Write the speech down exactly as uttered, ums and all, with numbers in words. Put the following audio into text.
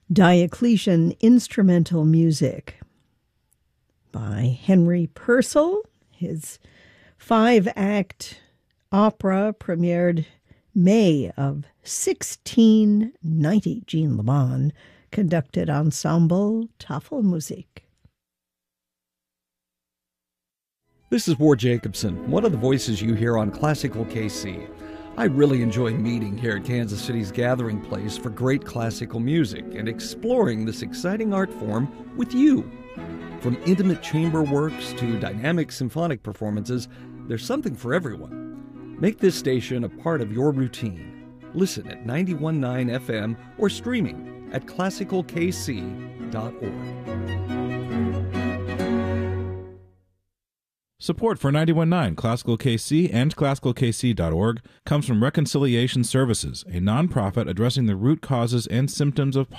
Diocletian Instrumental Music by Henry Purcell. His five-act opera premiered May of sixteen ninety. Jean Leman conducted Ensemble Tafelmusik. This is Ward Jacobson, one of the voices you hear on Classical K C. I really enjoy meeting here at Kansas City's gathering place for great classical music and exploring this exciting art form with you. From intimate chamber works to dynamic symphonic performances, there's something for everyone. Make this station a part of your routine. Listen at ninety-one point nine F M or streaming at classical k c dot org. Support for ninety-one point nine Classical K C and classical k c dot org comes from Reconciliation Services, a nonprofit addressing the root causes and symptoms of